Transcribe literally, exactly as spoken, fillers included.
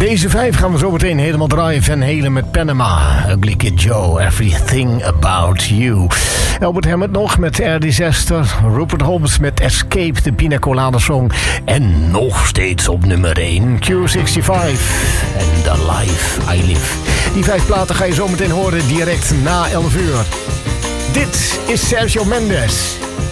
Deze vijf gaan we zo meteen helemaal draaien. Van Halen met Panama. Ugly Kid Joe, Everything About You. Albert Hammond nog met Air Disaster. Rupert Holmes met Escape, de Pina Colada Song. En nog steeds op nummer één. Q zesenzestig en The Life I Live. Die vijf platen ga je zo meteen horen direct na elf uur. Dit is Sergio Mendes.